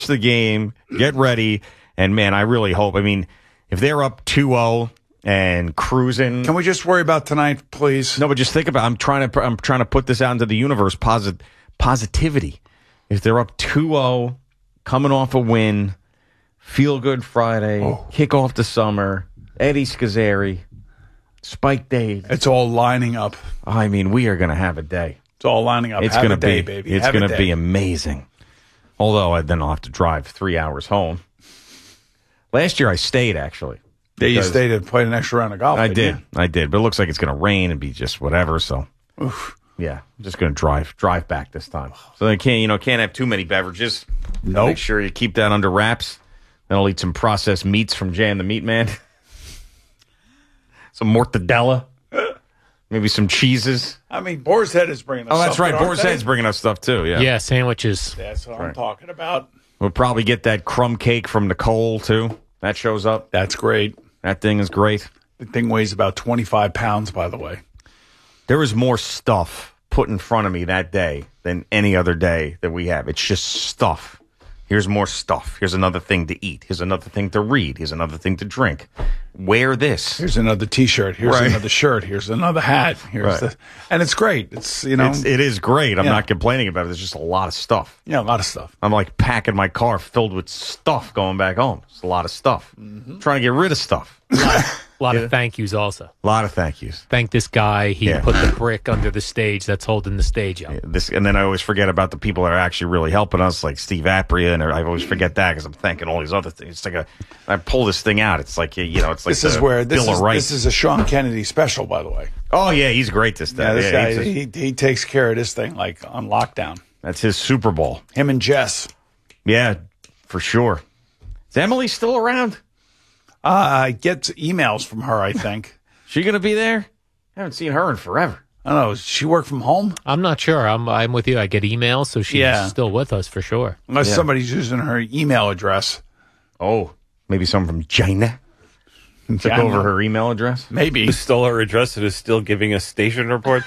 the game, get ready, and, man, I really hope. I mean, if they're up 2-0 and cruising. Can we just worry about tonight, please? No, but just think about I'm trying to put this out into the universe, positivity. If they're up 2-0, coming off a win, feel good Friday, kick off the summer, Eddie Scazzeri, Spike Dade. It's all lining up. I mean, we are going to have a day. It's all lining up. It's going to be, baby. It's going to be amazing. Although then I'll have to drive 3 hours home. Last year I stayed, actually. Yeah, you stayed and played an extra round of golf. I did. But it looks like it's going to rain and be just whatever. So, yeah, I'm just going to drive back this time. So they can't have too many beverages. Nope. Make sure you keep that under wraps. Then I'll eat some processed meats from Jay and the Meat Man. Some mortadella. Maybe some cheeses. I mean, Boar's Head is bringing us stuff. Oh, that's right. Boar's Head's bringing us stuff, too. Yeah, sandwiches. That's what I'm talking about. We'll probably get that crumb cake from Nicole, too. That shows up. That's great. That thing is great. The thing weighs about 25 pounds, by the way. There was more stuff put in front of me that day than any other day that we have. It's just stuff. Here's more stuff. Here's another thing to eat. Here's another thing to read. Here's another thing to drink. Wear this. Here's another T-shirt. Here's another shirt. Here's another hat. And it's great. It's it is great. I'm not complaining about it. There's just a lot of stuff. Yeah, a lot of stuff. I'm like packing my car filled with stuff going back home. It's a lot of stuff. Mm-hmm. Trying to get rid of stuff. A lot of thank yous also. A lot of thank yous. Thank this guy. He put the brick under the stage that's holding the stage up. And then I always forget about the people that are actually really helping us, like Steve Apria, and I always forget that because I'm thanking all these other things. It's like I pull this thing out. It's like it's like this is a Sean Kennedy special, by the way. Oh yeah, he's great this day. Yeah, this guy he takes care of this thing like on lockdown. That's his Super Bowl. Him and Jess. Yeah, for sure. Is Emily still around? I get emails from her, I think. She going to be there? I haven't seen her in forever. I don't know. Does she work from home? I'm not sure. I'm with you. I get emails, so she's still with us for sure. Unless somebody's using her email address. Oh, maybe someone from China took over her email address? Maybe. Who stole her address and is still giving us station reports?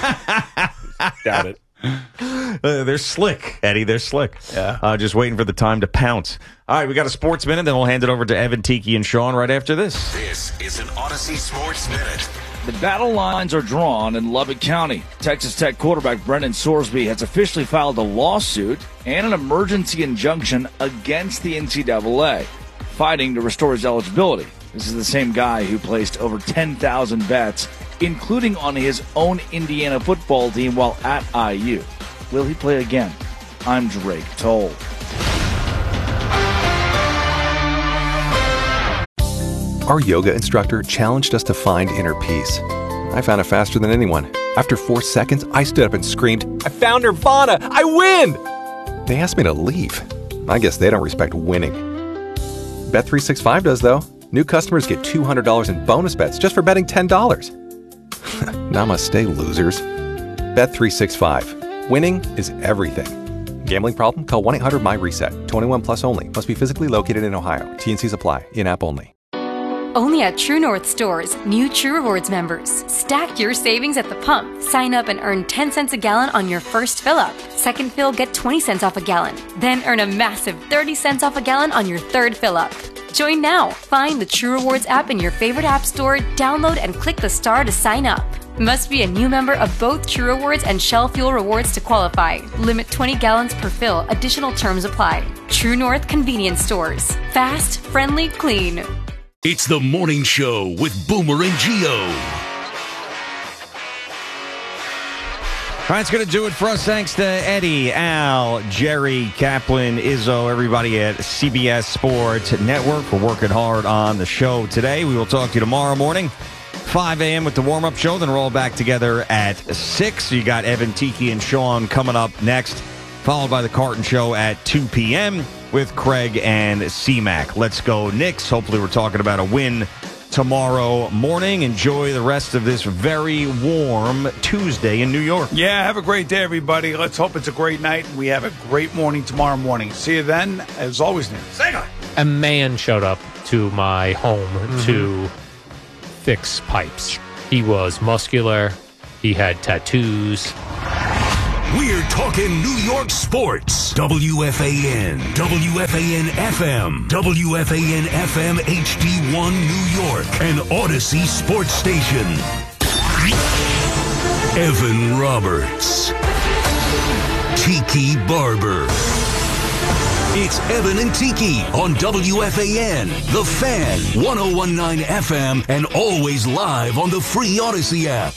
Doubt it. They're slick, Eddie. They're slick. Yeah. Just waiting for the time to pounce. All right, we got a Sports Minute, then we'll hand it over to Evan, Tiki, and Sean right after this. This is an Odyssey Sports Minute. The battle lines are drawn in Lubbock County. Texas Tech quarterback Brendan Sorsby has officially filed a lawsuit and an emergency injunction against the NCAA, fighting to restore his eligibility. This is the same guy who placed over 10,000 bets, including on his own Indiana football team while at IU. Will he play again? I'm Drake Toll. Our yoga instructor challenged us to find inner peace. I found it faster than anyone. After 4 seconds, I stood up and screamed, "I found Nirvana! I win!" They asked me to leave. I guess they don't respect winning. Bet365 does, though. New customers get $200 in bonus bets just for betting $10. Namaste, losers. Bet365. Winning is everything. Gambling problem? Call 1-800-MY-RESET. 21 plus only. Must be physically located in Ohio. T&Cs apply. In-app only. Only at True North stores, new True Rewards members. Stack your savings at the pump. Sign up and earn 10 cents a gallon on your first fill-up. Second fill, get 20 cents off a gallon. Then earn a massive 30 cents off a gallon on your third fill-up. Join now. Find the True Rewards app in your favorite app store, download and click the star to sign up. Must be a new member of both True Rewards and Shell Fuel Rewards to qualify. Limit 20 gallons per fill. Additional terms apply. True North Convenience Stores. Fast, friendly, clean. It's the morning show with Boomer and Gio. All right, it's going to do it for us. Thanks to Eddie, Al, Jerry, Kaplan, Izzo, everybody at CBS Sports Network for working hard on the show today. We will talk to you tomorrow morning, 5 a.m. with the warm-up show. Then we're all back together at 6. You got Evan, Tiki, and Sean coming up next, followed by the Carton Show at 2 p.m. with Craig and C-Mac. Let's go, Knicks. Hopefully we're talking about a win tomorrow morning. Enjoy the rest of this very warm Tuesday in New York. Yeah, have a great day, everybody. Let's hope it's a great night. We have a great morning tomorrow morning. See you then. As always, Nick. A man showed up to my home to fix pipes. He was muscular. He had tattoos. We're talking New York sports. WFAN, WFAN FM, WFAN FM HD1 New York, and Odyssey Sports Station. Evan Roberts. Tiki Barber. It's Evan and Tiki on WFAN, The Fan, 101.9 FM, and always live on the free Odyssey app.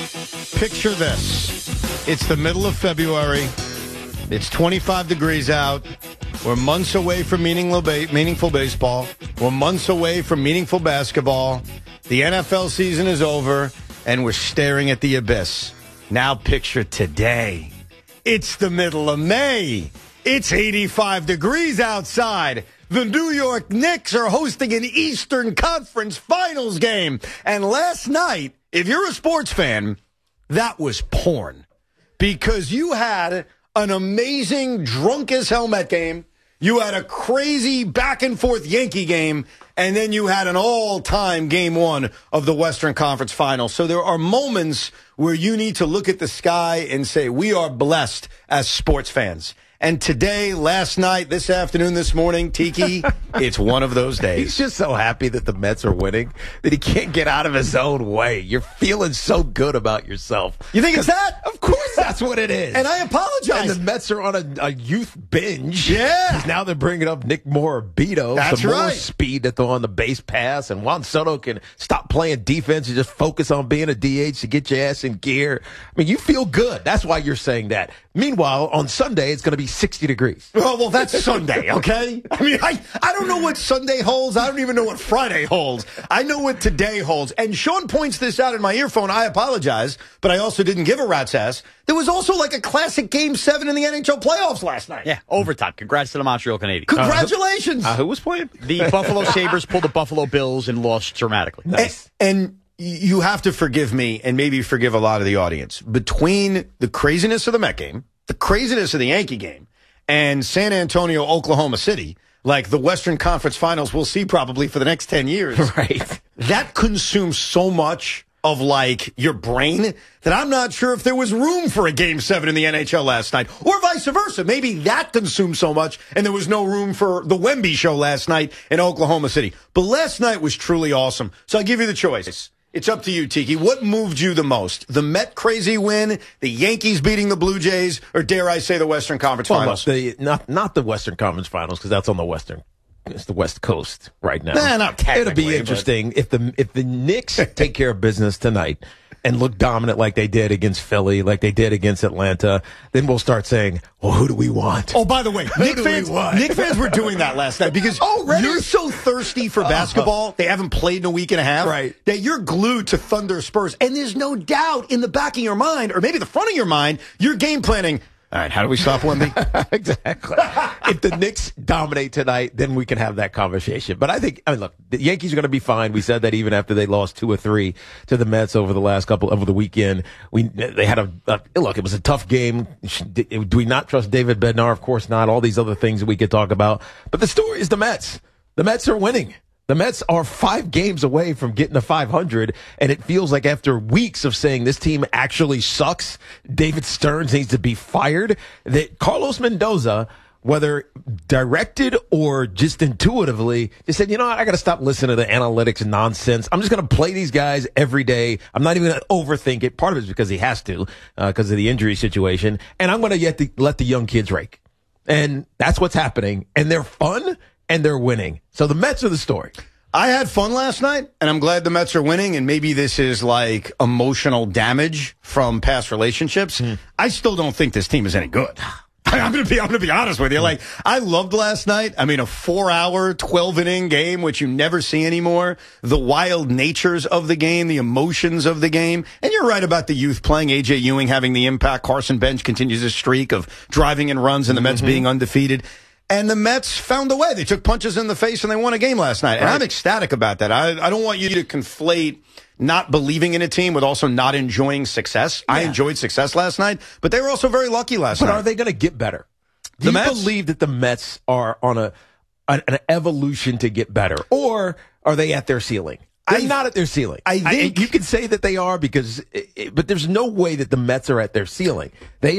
Picture this. It's the middle of February. It's 25 degrees out. We're months away from meaningful baseball. We're months away from meaningful basketball. The NFL season is over, and we're staring at the abyss. Now picture today. It's the middle of May. It's 85 degrees outside. The New York Knicks are hosting an Eastern Conference Finals game. And last night, if you're a sports fan, that was porn. Because you had an amazing drunk-as-hell Met game, you had a crazy back-and-forth Yankee game, and then you had an all-time Game 1 of the Western Conference Finals. So there are moments where you need to look at the sky and say, we are blessed as sports fans. And today, last night, this afternoon, this morning, Tiki, it's one of those days. He's just so happy that the Mets are winning that he can't get out of his own way. You're feeling so good about yourself. You think it's that? Of course that's what it is. And I apologize. And the Mets are on a youth binge. Yeah. Because now they're bringing up Nick Morabito. That's some right. more speed that they're on the base pass. And Juan Soto can stop playing defense and just focus on being a DH to get your ass in gear. I mean, you feel good. That's why you're saying that. Meanwhile, on Sunday, it's going to be 60 degrees. Well, that's Sunday, okay? I mean, I don't know what Sunday holds. I don't even know what Friday holds. I know what today holds. And Sean points this out in my earphone. I apologize, but I also didn't give a rat's ass. There was also like a classic Game 7 in the NHL playoffs last night. Yeah, overtime. Congrats to the Montreal Canadiens. Congratulations. Who was playing? The Buffalo Sabres pulled the Buffalo Bills and lost dramatically. Nice. And you have to forgive me and maybe forgive a lot of the audience. Between the craziness of the Met game, the craziness of the Yankee game, and San Antonio, Oklahoma City, like the Western Conference Finals we'll see probably for the next 10 years. Right. That consumes so much of like your brain that I'm not sure if there was room for a Game 7 in the NHL last night, or vice versa. Maybe that consumed so much and there was no room for the Wemby show last night in Oklahoma City. But last night was truly awesome. So I give you the choice. It's up to you, Tiki. What moved you the most? The Met crazy win, the Yankees beating the Blue Jays, or dare I say the Western Conference Finals? Not the Western Conference Finals, because that's on the Western. It's the West Coast right now. Not technically. It'll be interesting if the Knicks take care of business tonight and look dominant like they did against Philly, like they did against Atlanta. Then we'll start saying, well, who do we want? Oh, by the way, Knicks fans were doing that last night because you're so thirsty for basketball. They haven't played in a week and a half. Right. That you're glued to Thunder Spurs. And there's no doubt in the back of your mind, or maybe the front of your mind, you're game planning. All right, how do we stop Wemby? Exactly. If the Knicks dominate tonight, then we can have that conversation. But I mean, look, the Yankees are going to be fine. We said that even after they lost 2 or 3 to the Mets over the weekend. They had look, it was a tough game. Do we not trust David Bednar? Of course not. All these other things that we could talk about. But the story is the Mets. The Mets are winning. The Mets are 5 games away from getting to 500, and it feels like after weeks of saying this team actually sucks, David Stearns needs to be fired, that Carlos Mendoza, whether directed or just intuitively, just said, you know what, I got to stop listening to the analytics nonsense. I'm just going to play these guys every day. I'm not even going to overthink it. Part of it is because he has to, because of the injury situation, and I'm going to let the young kids rake. And that's what's happening, and they're fun. And they're winning. So the Mets are the story. I had fun last night, and I'm glad the Mets are winning, and maybe this is like emotional damage from past relationships. I still don't think this team is any good. I'm going to be honest with you. Like, I loved last night. I mean, a 4-hour, 12-inning game, which you never see anymore. The wild natures of the game, the emotions of the game. And you're right about the youth playing. A.J. Ewing having the impact. Carson Bench continues his streak of driving in runs and the Mets being undefeated. And the Mets found a way. They took punches in the face and they won a game last night. And I'm ecstatic about that. I don't want you to conflate not believing in a team with also not enjoying success. Yeah. I enjoyed success last night, but they were also very lucky last night. But are they going to get better? Do you believe that the Mets are on an evolution to get better? Or are they at their ceiling? They're not at their ceiling. I think you can say that they are but there's no way that the Mets are at their ceiling. They are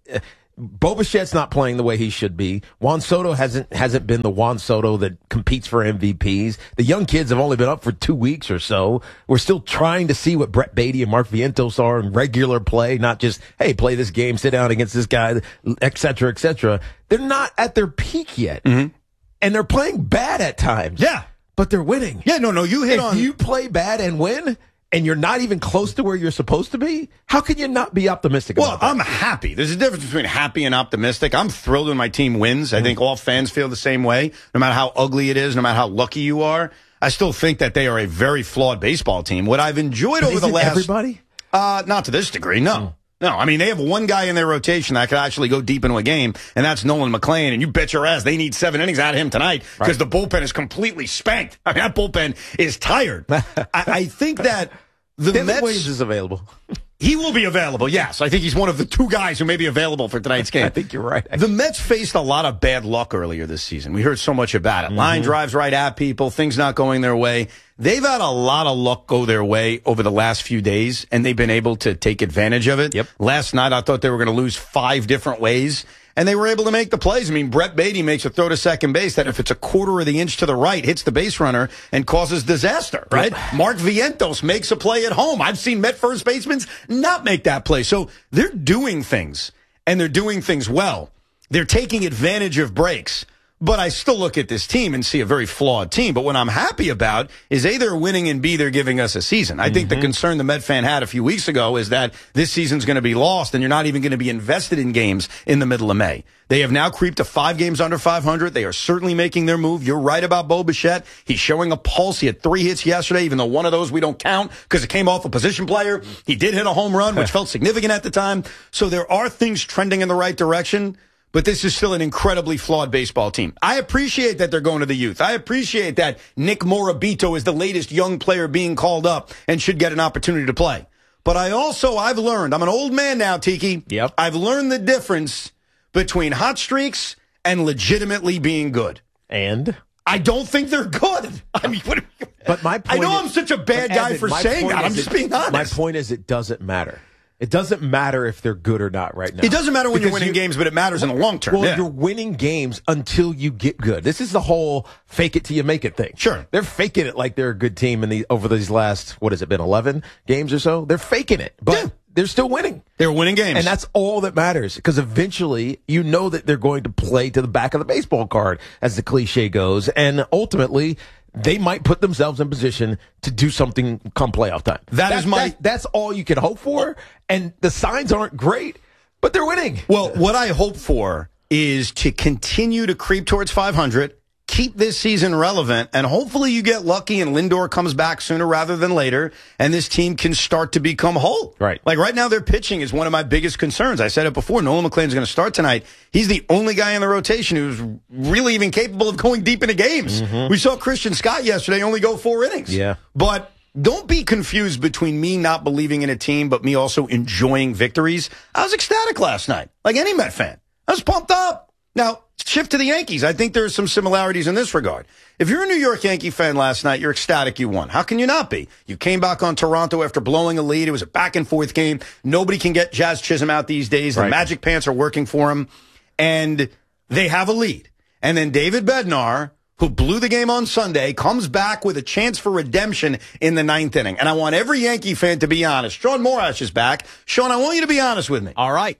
Bo Bichette's not playing the way he should be. Juan Soto hasn't been the Juan Soto that competes for MVPs. The young kids have only been up for 2 weeks or so. We're still trying to see what Brett Beatty and Mark Vientos are in regular play, not just, hey, play this game, sit down against this guy, et cetera, et cetera. They're not at their peak yet. Mm-hmm. And they're playing bad at times. Yeah. But they're winning. Yeah, no, you hit on... If you play bad and win... and you're not even close to where you're supposed to be, how can you not be optimistic about that? Well, I'm happy. There's a difference between happy and optimistic. I'm thrilled when my team wins. I think all fans feel the same way. No matter how ugly it is, no matter how lucky you are, I still think that they are a very flawed baseball team. What I've enjoyed over the last... everybody? Not to this degree, no. No, I mean, they have one guy in their rotation that could actually go deep into a game, and that's Nolan McLean. And you bet your ass they need 7 innings out of him tonight because the bullpen is completely spanked. I mean, that bullpen is tired. I think that the Mets... Williams is available. He will be available, yes. I think he's one of the 2 guys who may be available for tonight's game. I think you're right. The Mets faced a lot of bad luck earlier this season. We heard so much about it. Line drives right at people, things not going their way. They've had a lot of luck go their way over the last few days, and they've been able to take advantage of it. Yep. Last night, I thought they were going to lose 5 different ways, and they were able to make the plays. I mean, Brett Beatty makes a throw to second base that if it's a quarter of the inch to the right, hits the base runner and causes disaster, right? Mark Vientos makes a play at home. I've seen Met first basemen not make that play. So they're doing things, and they're doing things well. They're taking advantage of breaks. But I still look at this team and see a very flawed team. But what I'm happy about is A, they're winning, and B, they're giving us a season. I think the concern the Met fan had a few weeks ago is that this season's going to be lost and you're not even going to be invested in games in the middle of May. They have now creeped to 5 games under 500. They are certainly making their move. You're right about Bo Bichette. He's showing a pulse. He had 3 hits yesterday, even though one of those we don't count because it came off a position player. He did hit a home run, which felt significant at the time. So there are things trending in the right direction. But this is still an incredibly flawed baseball team. I appreciate that they're going to the youth. I appreciate that Nick Morabito is the latest young player being called up and should get an opportunity to play. But I've learned, I'm an old man now, Tiki. Yep. I've learned the difference between hot streaks and legitimately being good. And? I don't think they're good. I mean, but my point I know I'm such a bad guy for saying that. I'm just being honest. My point is it doesn't matter. It doesn't matter if they're good or not right now. It doesn't matter when you're winning games, but it matters in the long term. Well, you're winning games until you get good. This is the whole fake it till you make it thing. Sure. They're faking it like they're a good team over these last, what has it been, 11 games or so? They're faking it, but they're still winning. They're winning games. And that's all that matters because eventually you know that they're going to play to the back of the baseball card, as the cliche goes. And ultimately, they might put themselves in position to do something come playoff time. That's all you can hope for. And the signs aren't great, but they're winning. Well, what I hope for is to continue to creep towards 500, keep this season relevant, and hopefully you get lucky and Lindor comes back sooner rather than later, and this team can start to become whole. Right. Like right now, their pitching is one of my biggest concerns. I said it before. Nolan McLean's going to start tonight. He's the only guy in the rotation who's really even capable of going deep into games. We saw Christian Scott yesterday only go 4 innings. Yeah. But don't be confused between me not believing in a team, but me also enjoying victories. I was ecstatic last night, like any Met fan. I was pumped up. Now, shift to the Yankees. I think there are some similarities in this regard. If you're a New York Yankee fan last night, you're ecstatic you won. How can you not be? You came back on Toronto after blowing a lead. It was a back-and-forth game. Nobody can get Jazz Chisholm out these days. The Magic Pants are working for him. And they have a lead. And then David Bednar, who blew the game on Sunday, comes back with a chance for redemption in the 9th inning. And I want every Yankee fan to be honest. Sean Morash is back. Sean, I want you to be honest with me. All right.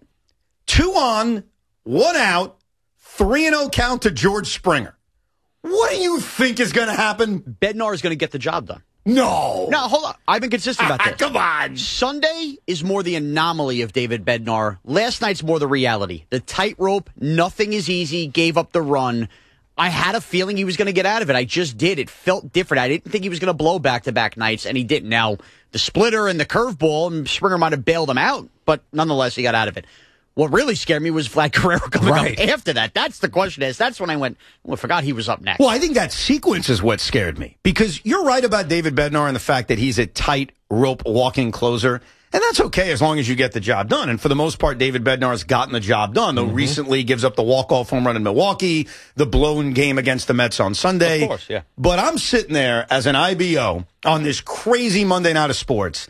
2 on, 1 out. 3-0 count to George Springer. What do you think is going to happen? Bednar is going to get the job done. No. No, hold on. I've been consistent about this. Come on. Sunday is more the anomaly of David Bednar. Last night's more the reality. The tightrope, nothing is easy, gave up the run. I had a feeling he was going to get out of it. I just did. It felt different. I didn't think he was going to blow back-to-back nights, and he didn't. Now, the splitter and the curveball, Springer might have bailed him out, but nonetheless, he got out of it. What really scared me was Vlad Guerrero coming up after that. That's the question. That's when I went, I forgot he was up next. Well, I think that sequence is what scared me. Because you're right about David Bednar and the fact that he's a tight rope walking closer. And that's okay as long as you get the job done. And for the most part, David Bednar's gotten the job done, though recently gives up the walk-off home run in Milwaukee, the blown game against the Mets on Sunday. Of course, yeah. But I'm sitting there as an IBO on this crazy Monday night of sports,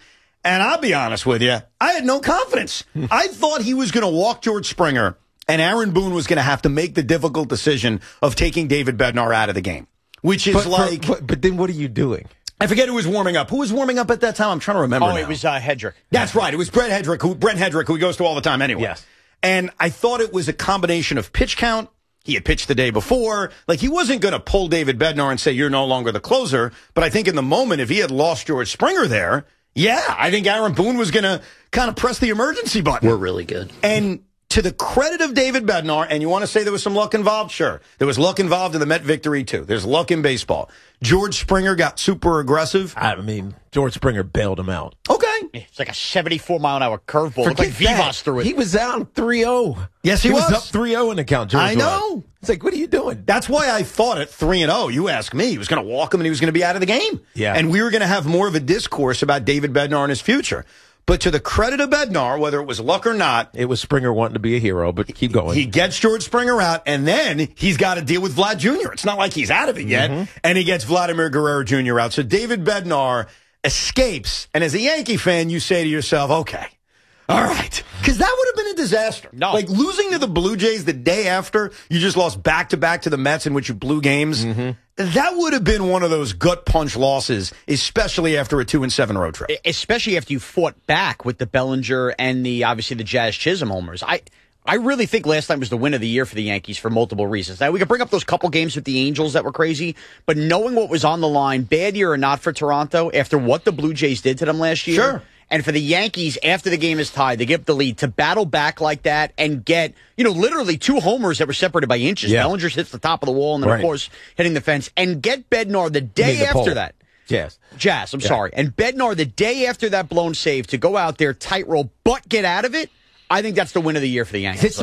And I'll be honest with you, I had no confidence. I thought he was going to walk George Springer, and Aaron Boone was going to have to make the difficult decision of taking David Bednar out of the game, which is But then what are you doing? I forget who was warming up. Who was warming up at that time? I'm trying to remember. It was Hedrick. That's right. It was Brent Hedrick, who he goes to all the time anyway. Yes. And I thought it was a combination of pitch count. He had pitched the day before. Like, he wasn't going to pull David Bednar and say, you're no longer the closer. But I think in the moment, if he had lost George Springer there, I think Aaron Boone was going to kind of press the emergency button. We're really good. And to the credit of David Bednar, and you want to say there was some luck involved? Sure. There was luck involved in the Met victory, too. There's luck in baseball. George Springer got super aggressive. I mean, George Springer bailed him out. Okay. It's like a 74-mile-an-hour curveball. Looked like Vivas threw it. He was down 3-0. Yes, he was. Up 3-0 in the count, George. I know. It's like, what are you doing? That's why I thought at 3-0, you ask me, he was going to walk him and he was going to be out of the game. Yeah. And we were going to have more of a discourse about David Bednar and his future. But to the credit of Bednar, whether it was luck or not, it was Springer wanting to be a hero, but keep going. He gets George Springer out, and then he's got to deal with Vlad Jr. It's not like he's out of it yet. And he gets Vladimir Guerrero Jr. out. So David Bednar escapes. And as a Yankee fan, you say to yourself, okay, all right. Because that would have been a disaster. No. Like losing to the Blue Jays the day after you just lost back-to-back to the Mets in which you blew games. That would have been one of those gut punch losses, especially after a 2-7 road trip. Especially after you fought back with the Bellinger and obviously the Jazz Chisholm homers. I really think last night was the win of the year for the Yankees for multiple reasons. Now, we could bring up those couple games with the Angels that were crazy, but knowing what was on the line, bad year or not for Toronto, after what the Blue Jays did to them last year. Sure. And for the Yankees, after the game is tied, they give the lead to battle back like that and get, literally 2 homers that were separated by inches. Yeah. Bellinger hits the top of the wall and then, of course, hitting the fence. And get Bednar the day after that. Jazz, I'm sorry. And Bednar the day after that blown save to go out there, tightrope, but get out of it. I think that's the win of the year for the Yankees.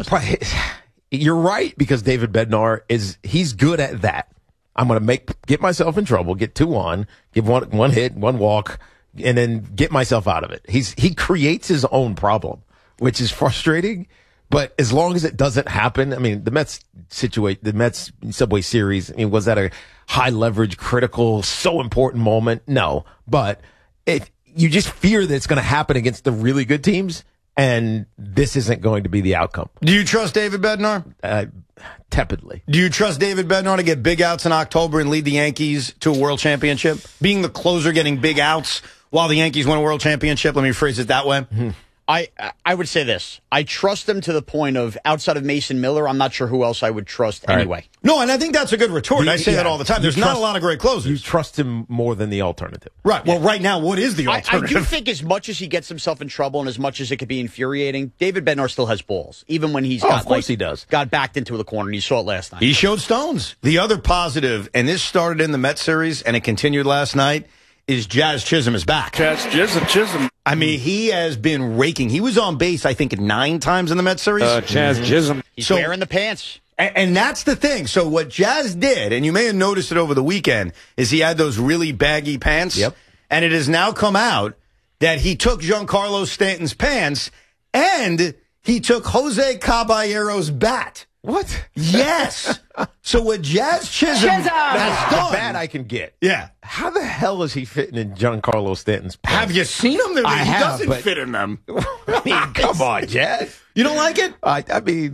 You're right, because David Bednar he's good at that. I'm going to get myself in trouble, get 2 on, give one hit, 1 walk, and then get myself out of it. He creates his own problem, which is frustrating. But as long as it doesn't happen, I mean, the Mets Subway Series, was that a high leverage, critical, so important moment? No, but you just fear that it's going to happen against the really good teams. And this isn't going to be the outcome. Do you trust David Bednar? Tepidly. Do you trust David Bednar to get big outs in October and lead the Yankees to a world championship? Being the closer, getting big outs while the Yankees win a world championship? Let me phrase it that way. I would say this. I trust him to the point of, outside of Mason Miller, I'm not sure who else I would trust anyway. Right. No, and I think that's a good retort. I say that all the time. There's not a lot of great closers. You trust him more than the alternative. Right. Well, right now, what is the alternative? I do think as much as he gets himself in trouble and as much as it could be infuriating, David Bednar still has balls, even when he's he does. Got backed into the corner, and you saw it last night. He showed stones. The other positive, and this started in the Mets series, and it continued last night, is Jazz Chisholm is back. Jazz Chisholm. I mean, he has been raking. He was on base, I think, 9 times in the Mets series. Jazz Chisholm. He's wearing the pants. And that's the thing. So what Jazz did, and you may have noticed it over the weekend, is he had those really baggy pants. Yep. And it has now come out that he took Giancarlo Stanton's pants and he took Jose Caballero's bat. What? Yes. So what Jazz Chisholm has done. The bat I can get. Yeah. How the hell is he fitting in Giancarlo Stanton's pants? Have you seen him? I he have, doesn't fit in them. I mean, come on, Jazz. You don't like it? I mean,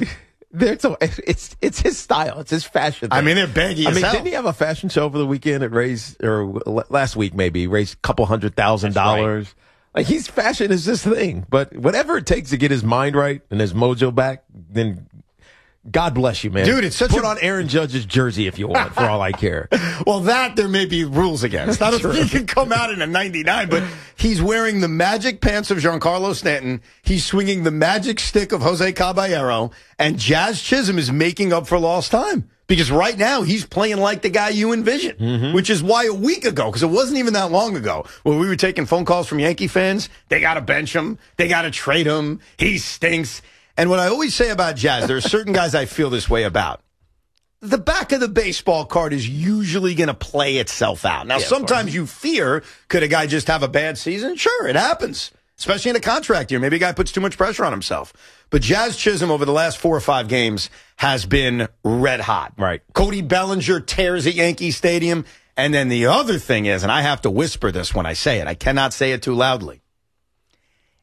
it's his style. It's his fashion thing. I mean, they're baggy as hell. Didn't he have a fashion show over the weekend at raised, or last week maybe, raised a couple $100,000? Right. Like, fashion is this thing. But whatever it takes to get his mind right and his mojo back, then God bless you, man. Dude, it's such Put on Aaron Judge's jersey if you want, for all I care. Well, that there may be rules against. I don't think he can come out in a 99, but he's wearing the magic pants of Giancarlo Stanton. He's swinging the magic stick of Jose Caballero, and Jazz Chisholm is making up for lost time. Because right now, he's playing like the guy you envision, which is why a week ago, because it wasn't even that long ago, when we were taking phone calls from Yankee fans, they got to bench him, they got to trade him, he stinks. And what I always say about Jazz, there are certain guys I feel this way about. The back of the baseball card is usually going to play itself out. Now, sometimes you fear, could a guy just have a bad season? Sure, it happens, especially in a contract year. Maybe a guy puts too much pressure on himself. But Jazz Chisholm, over the last 4 or 5 games, has been red hot. Right. Cody Bellinger tears at Yankee Stadium. And then the other thing is, and I have to whisper this when I say it, I cannot say it too loudly.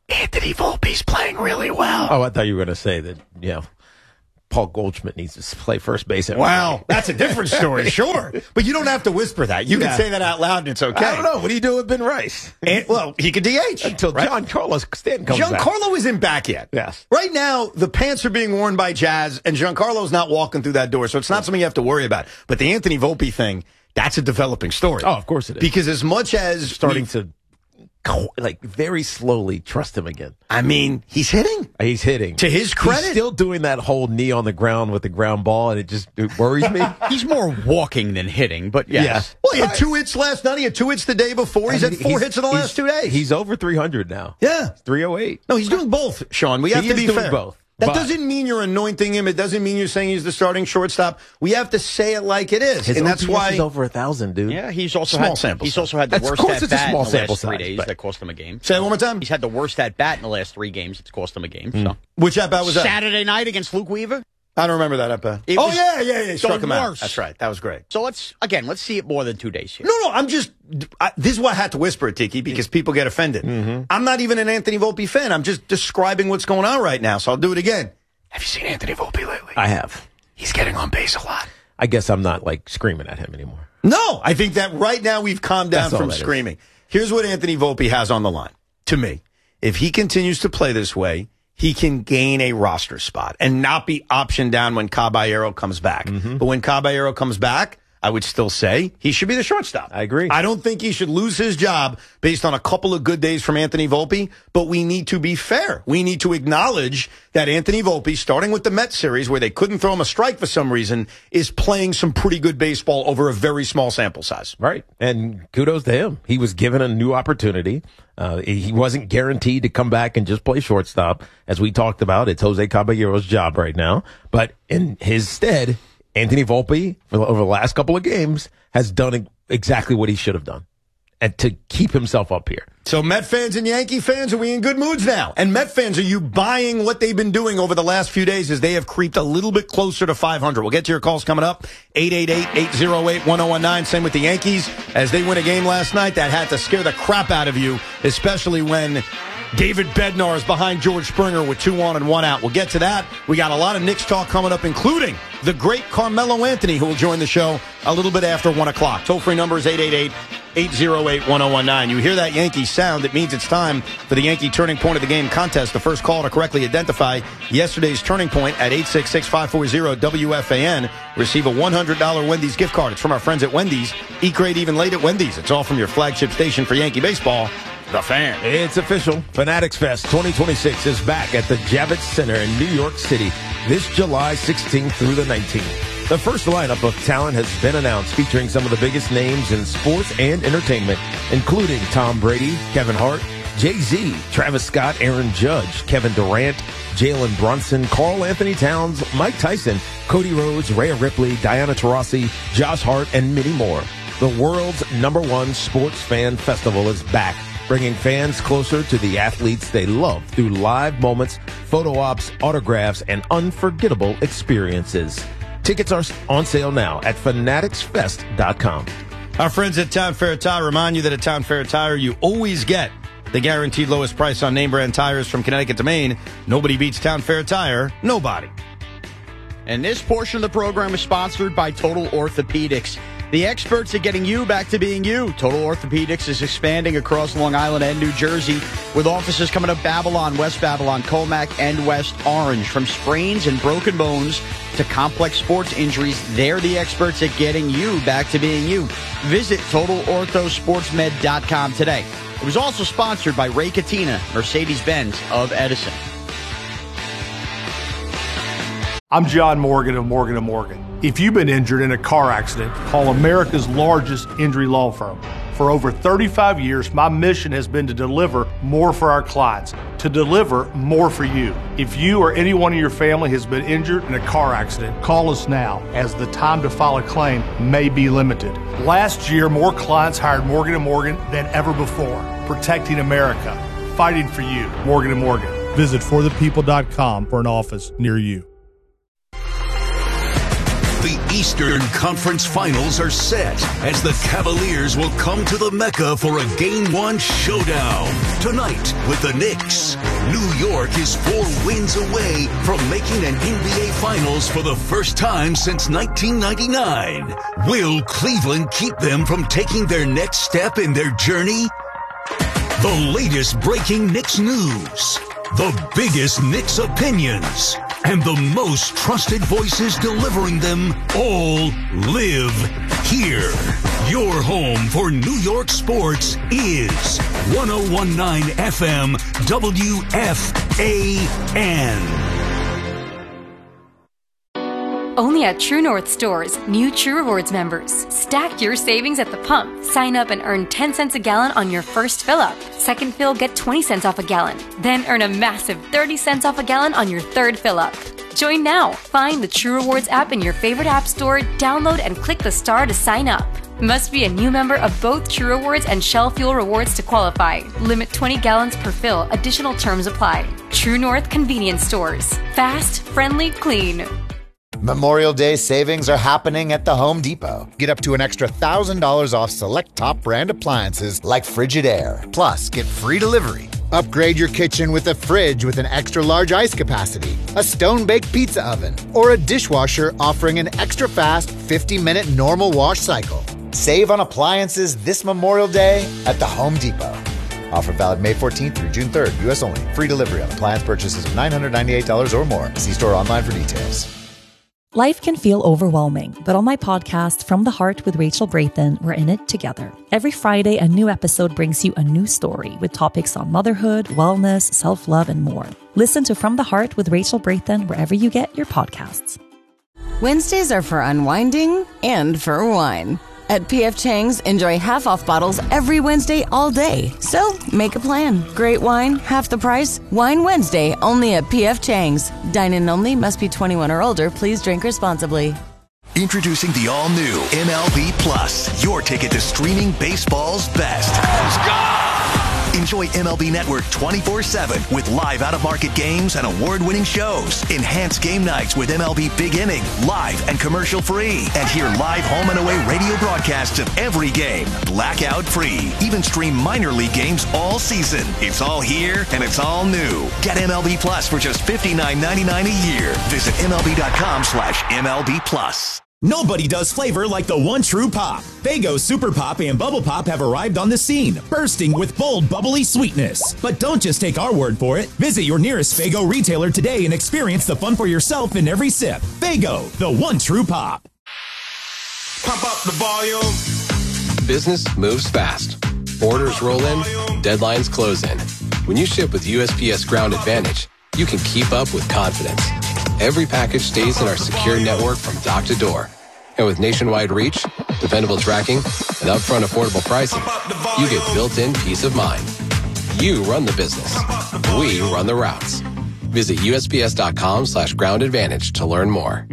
Anthony Volpe's playing really well. Oh, I thought you were going to say that, Paul Goldschmidt needs to play first base. Wow, that's a different story, sure. But you don't have to whisper that. You can say that out loud and it's okay. I don't know. What do you do with Ben Rice? Well, he could DH. Until Giancarlo Stanton comes back. Giancarlo isn't back yet. Yes. Right now, the pants are being worn by Jazz, and Giancarlo's not walking through that door, so it's not something you have to worry about. But the Anthony Volpe thing, that's a developing story. Oh, of course it is. Because as much as... starting to... very slowly trust him again. I mean, he's hitting. He's hitting. To his credit. He's still doing that whole knee on the ground with the ground ball, and it worries me. He's more walking than hitting, but yes. Yeah. Well, he had 2 hits last night. He had 2 hits the day before. He's had 4 hits in the last 2 days. He's over 300 now. Yeah. 308. No, he's doing both, Sean. We have to be fair. Both. That doesn't mean you're anointing him. It doesn't mean you're saying he's the starting shortstop. We have to say it like it is. His and that's OPS why is over 1,000, dude. Yeah, he's also small had sample. He's also had the worst at bat in the last 3 days but... that cost him a game. Say it one more time. He's had the worst at bat in the last 3 games. It's cost him a game. So which at bat was that? Saturday night against Luke Weaver. I don't remember that at bat. Yeah. Struck him out. That's right. That was great. So let's see it more than 2 days here. No. This is why I had to whisper it, Tiki, because people get offended. Mm-hmm. I'm not even an Anthony Volpe fan. I'm just describing what's going on right now. So I'll do it again. Have you seen Anthony Volpe lately? I have. He's getting on base a lot. I guess I'm not screaming at him anymore. No, I think that right now we've calmed down from screaming. Here's what Anthony Volpe has on the line. To me, if he continues to play this way, he can gain a roster spot and not be optioned down when Caballero comes back. Mm-hmm. But when Caballero comes back, I would still say he should be the shortstop. I agree. I don't think he should lose his job based on a couple of good days from Anthony Volpe, but we need to be fair. We need to acknowledge that Anthony Volpe, starting with the Mets series where they couldn't throw him a strike for some reason, is playing some pretty good baseball over a very small sample size. Right. And kudos to him. He was given a new opportunity. He wasn't guaranteed to come back and just play shortstop. As we talked about, it's Jose Caballero's job right now. But in his stead, Anthony Volpe, over the last couple of games, has done exactly what he should have done, and to keep himself up here. So Met fans and Yankee fans, are we in good moods now? And Met fans, are you buying what they've been doing over the last few days as they have creeped a little bit closer to 500? We'll get to your calls coming up. 888-808-1019. Same with the Yankees. As they win a game last night, that had to scare the crap out of you, especially when David Bednar is behind George Springer with 2 on and 1 out. We'll get to that. We got a lot of Knicks talk coming up, including the great Carmelo Anthony, who will join the show a little bit after 1 o'clock. Toll-free number is 888-808-1019. You hear that Yankee sound, it means it's time for the Yankee Turning Point of the Game contest. The first call to correctly identify yesterday's turning point at 866-540-WFAN. Receive a $100 Wendy's gift card. It's from our friends at Wendy's. Eat great even late at Wendy's. It's all from your flagship station for Yankee baseball, The Fan. It's official. Fanatics Fest 2026 is back at the Javits Center in New York City this July 16th through the 19th. The first lineup of talent has been announced, featuring some of the biggest names in sports and entertainment, including Tom Brady, Kevin Hart, Jay-Z, Travis Scott, Aaron Judge, Kevin Durant, Jalen Brunson, Karl Anthony Towns, Mike Tyson, Cody Rhodes, Rhea Ripley, Diana Taurasi, Josh Hart, and many more. The world's #1 sports fan festival is back, bringing fans closer to the athletes they love through live moments, photo ops, autographs, and unforgettable experiences. Tickets are on sale now at fanaticsfest.com. Our friends at Town Fair Tire remind you that at Town Fair Tire, you always get the guaranteed lowest price on name brand tires from Connecticut to Maine. Nobody beats Town Fair Tire. Nobody. And this portion of the program is sponsored by Total Orthopedics, the experts at getting you back to being you. Total Orthopedics is expanding across Long Island and New Jersey, with offices coming up Babylon, West Babylon, Colmac, and West Orange. From sprains and broken bones to complex sports injuries, they're the experts at getting you back to being you. Visit TotalOrthoSportsMed.com today. It was also sponsored by Ray Katina, Mercedes-Benz of Edison. I'm John Morgan of Morgan & Morgan. If you've been injured in a car accident, call America's largest injury law firm. For over 35 years, my mission has been to deliver more for our clients, to deliver more for you. If you or anyone in your family has been injured in a car accident, call us now, as the time to file a claim may be limited. Last year, more clients hired Morgan & Morgan than ever before, protecting America, fighting for you. Morgan & Morgan. Visit forthepeople.com for an office near you. The Eastern Conference Finals are set as the Cavaliers will come to the Mecca for a Game 1 showdown. Tonight with the Knicks, New York is 4 wins away from making an NBA Finals for the first time since 1999. Will Cleveland keep them from taking their next step in their journey? The latest breaking Knicks news, the biggest Knicks opinions, and the most trusted voices delivering them all live here. Your home for New York sports is 101.9 FM WFAN. Only at True North stores, new True Rewards members. Stack your savings at the pump. Sign up and earn 10 cents a gallon on your first fill-up. Second fill, get 20 cents off a gallon. Then earn a massive 30 cents off a gallon on your third fill-up. Join now. Find the True Rewards app in your favorite app store, download and click the star to sign up. Must be a new member of both True Rewards and Shell Fuel Rewards to qualify. Limit 20 gallons per fill. Additional terms apply. True North Convenience Stores. Fast, friendly, clean. Memorial Day savings are happening at the Home Depot. Get up to an extra $1,000 off select top brand appliances like Frigidaire. Plus, get free delivery. Upgrade your kitchen with a fridge with an extra large ice capacity, a stone-baked pizza oven, or a dishwasher offering an extra fast 50-minute normal wash cycle. Save on appliances this Memorial Day at the Home Depot. Offer valid May 14th through June 3rd. U.S. only. Free delivery on appliance purchases of $998 or more. See store online for details. Life can feel overwhelming, but on my podcast, From the Heart with Rachel Brathen, we're in it together. Every Friday, a new episode brings you a new story with topics on motherhood, wellness, self-love, and more. Listen to From the Heart with Rachel Brathen wherever you get your podcasts. Wednesdays are for unwinding and for wine. At P.F. Chang's, enjoy half-off bottles every Wednesday all day. So, make a plan. Great wine, half the price. Wine Wednesday, only at P.F. Chang's. Dine-in only, must be 21 or older. Please drink responsibly. Introducing the all-new MLB Plus, your ticket to streaming baseball's best. Let's go! Enjoy MLB Network 24/7 with live out-of-market games and award-winning shows. Enhance game nights with MLB Big Inning, live and commercial-free. And hear live home and away radio broadcasts of every game, blackout-free. Even stream minor league games all season. It's all here and it's all new. Get MLB Plus for just $59.99 a year. Visit MLB.com/MLB Plus. Nobody does flavor like the one true pop. Faygo Super Pop and Bubble Pop have arrived on the scene, bursting with bold, bubbly sweetness. But don't just take our word for it. Visit your nearest Faygo retailer today and experience the fun for yourself in every sip. Faygo, the one true pop. Pump up the volume. Business moves fast. Orders roll in, deadlines close in. When you ship with USPS Ground Advantage, you can keep up with confidence. Every package stays in our secure network from dock to door. And with nationwide reach, dependable tracking, and upfront affordable pricing, you get built-in peace of mind. You run the business. We run the routes. Visit USPS.com/Ground Advantage to learn more.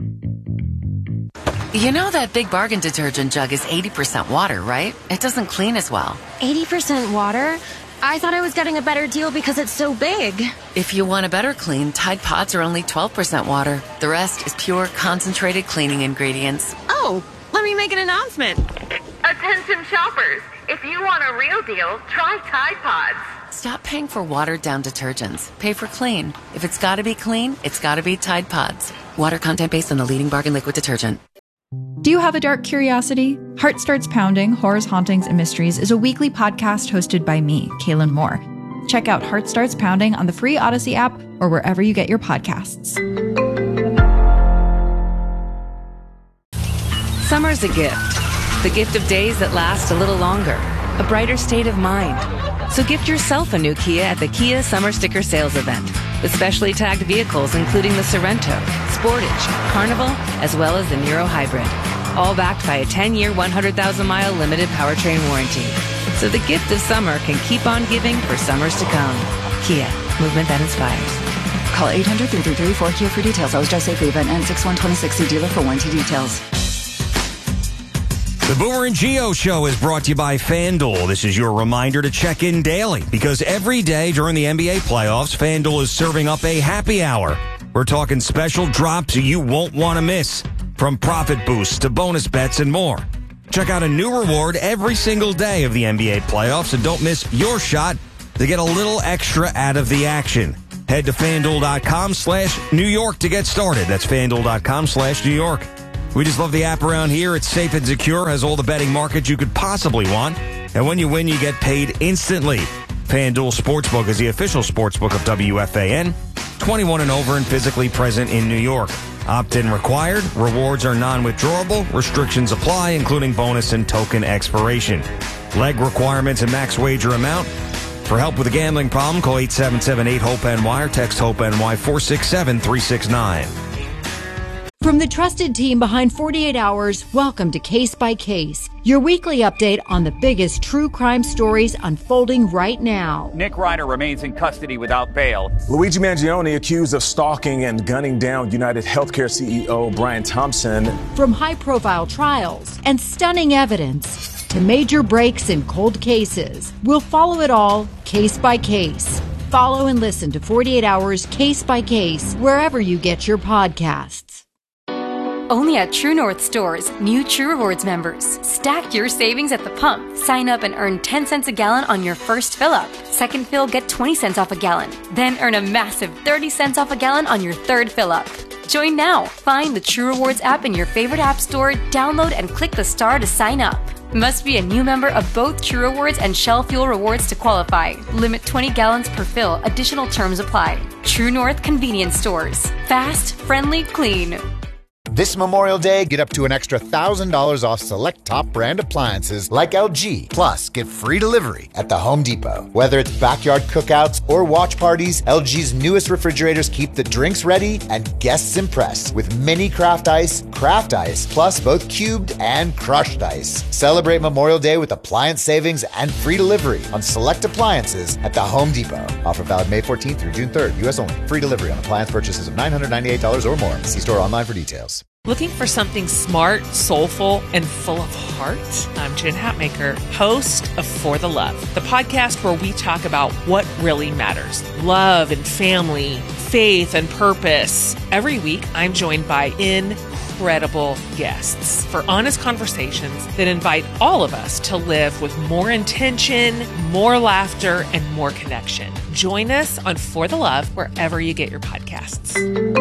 You know that Big Bargain detergent jug is 80% water, right? It doesn't clean as well. 80% water? I thought I was getting a better deal because it's so big. If you want a better clean, Tide Pods are only 12% water. The rest is pure, concentrated cleaning ingredients. Oh, let me make an announcement. Attention shoppers, if you want a real deal, try Tide Pods. Stop paying for watered-down detergents. Pay for clean. If it's gotta be clean, it's gotta be Tide Pods. Water content based on the leading bargain liquid detergent. Do you have a dark curiosity? Heart Starts Pounding, Horrors, Hauntings, and Mysteries is a weekly podcast hosted by me, Kaylin Moore. Check out Heart Starts Pounding on the free Odyssey app or wherever you get your podcasts. Summer's a gift. The gift of days that last a little longer. A brighter state of mind. So gift yourself a new Kia at the Kia Summer Sticker Sales Event. With specially tagged vehicles including the Sorrento, Sportage, Carnival, as well as the Niro Hybrid. All backed by a 10-year, 100,000-mile limited powertrain warranty. So the gift of summer can keep on giving for summers to come. Kia, movement that inspires. Call 800-333-4KIA for details. I was just safely event ends 6/1/26. See dealer for warranty details. The Boomer and Geo Show is brought to you by FanDuel. This is your reminder to check in daily because every day during the NBA playoffs, FanDuel is serving up a happy hour. We're talking special drops you won't want to miss. from profit boosts to bonus bets and more. Check out a new reward every single day of the NBA playoffs and don't miss your shot to get a little extra out of the action. Head to FanDuel.com/New York to get started. That's FanDuel.com/New York. We just love the app around here. It's safe and secure, has all the betting markets you could possibly want. And when you win, you get paid instantly. FanDuel Sportsbook is the official sportsbook of WFAN. 21 and over and physically present in New York. Opt-in required. Rewards are non-withdrawable. Restrictions apply, including bonus and token expiration. Leg requirements and max wager amount. For help with a gambling problem, call 877-8-HOPE-NY or text HOPE-NY 467-369. From the trusted team behind 48 Hours, welcome to Case by Case, your weekly update on the biggest true crime stories unfolding right now. Nick Reiner remains in custody without bail. Luigi Mangione accused of stalking and gunning down United Healthcare CEO Brian Thompson. From high-profile trials and stunning evidence to major breaks in cold cases, we'll follow it all case by case. Follow and listen to 48 Hours Case by Case wherever you get your podcasts. Only at True North stores, new True Rewards members. Stack your savings at the pump. Sign up and earn 10 cents a gallon on your first fill-up. Second fill, get 20 cents off a gallon. Then earn a massive 30 cents off a gallon on your third fill-up. Join now. Find the True Rewards app in your favorite app store, download and click the star to sign up. Must be a new member of both True Rewards and Shell Fuel Rewards to qualify. Limit 20 gallons per fill. Additional terms apply. True North Convenience Stores. Fast, friendly, clean. This Memorial Day, get up to an extra $1,000 off select top brand appliances like LG. Plus, get free delivery at the Home Depot. Whether it's backyard cookouts or watch parties, LG's newest refrigerators keep the drinks ready and guests impressed with mini craft ice, plus both cubed and crushed ice. Celebrate Memorial Day with appliance savings and free delivery on select appliances at the Home Depot. Offer valid May 14th through June 3rd. U.S. only. Free delivery on appliance purchases of $998 or more. See store online for details. Looking for something smart, soulful, and full of heart? I'm Jen Hatmaker, host of For the Love, the podcast where we talk about what really matters. Love and family, faith and purpose. Every week, I'm joined by incredible guests for honest conversations that invite all of us to live with more intention, more laughter, and more connection. Join us on For the Love wherever you get your podcasts.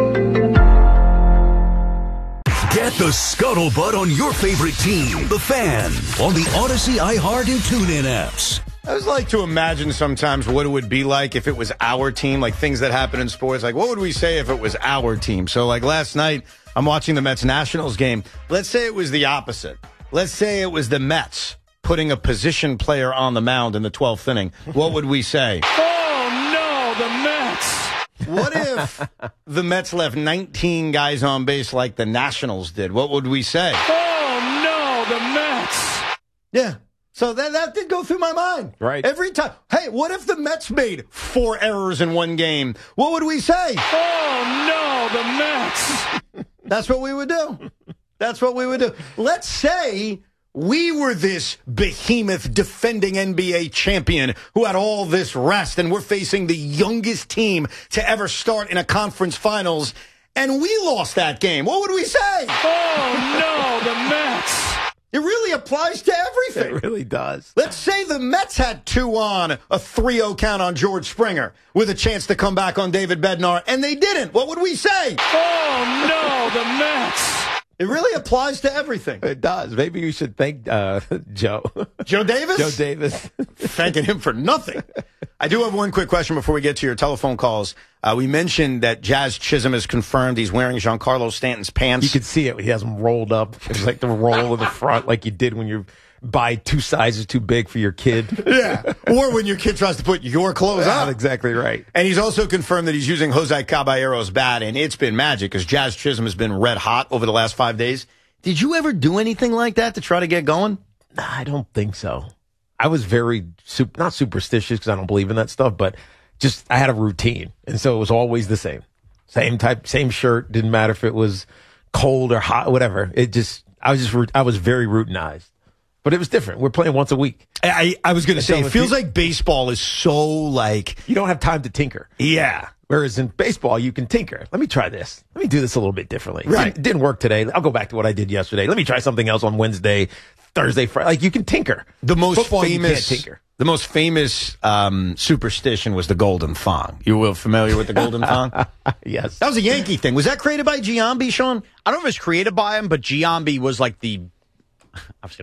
Get the scuttlebutt on your favorite team, the Fan, on the Odyssey, iHeart, and TuneIn apps. I always like to imagine sometimes what it would be like if it was our team, like things that happen in sports. Like, what would we say if it was our team? So, like last night, I'm watching the Mets-Nationals game. Let's say it was the opposite. Let's say it was the Mets putting a position player on the mound in the 12th inning. What would we say? Oh, no, the Mets. What if the Mets left 19 guys on base like the Nationals did? What would we say? Oh, no, the Mets. Yeah. So that did go through my mind. Right. Every time. Hey, what if the Mets made 4 errors in one game? What would we say? Oh, no, the Mets. That's what we would do. That's what we would do. Let's say we were this behemoth defending NBA champion who had all this rest, and we're facing the youngest team to ever start in a conference finals, and we lost that game. What would we say? Oh, no, the Mets. It really applies to everything. It really does. Let's say the Mets had 2 on, a 3-0 count on George Springer with a chance to come back on David Bednar, and they didn't. What would we say? Oh, no, the Mets. It really applies to everything. It does. Maybe you should thank Joe. Joe Davis? Joe Davis. Thanking him for nothing. I do have one quick question before we get to your telephone calls. We mentioned that Jazz Chisholm has confirmed he's wearing Giancarlo Stanton's pants. You can see it. He has them rolled up. It's like the roll in the front like you did when you buy 2 sizes too big for your kid. Yeah. Or when your kid tries to put your clothes on. Exactly right. And he's also confirmed that he's using Jose Caballero's bat, and it's been magic because Jazz Chisholm has been red hot over the last 5 days. Did you ever do anything like that to try to get going? Nah, I don't think so. I was very, not superstitious because I don't believe in that stuff, but just I had a routine. And so it was always the same. Same type, same shirt. Didn't matter if it was cold or hot, whatever. I was very routinized. But it was different. We're playing once a week. I was going to say, it feels like baseball is so like... You don't have time to tinker. Yeah. Whereas in baseball, you can tinker. Let me try this. Let me do this a little bit differently. Right. Didn't work today. I'll go back to what I did yesterday. Let me try something else on Wednesday, Thursday, Friday. Like, you can tinker. The most Football, you famous can't tinker. The most famous superstition was the golden thong. You were familiar with the golden thong? Yes. That was a Yankee thing. Was that created by Giambi, Sean? I don't know if it was created by him, but Giambi was like the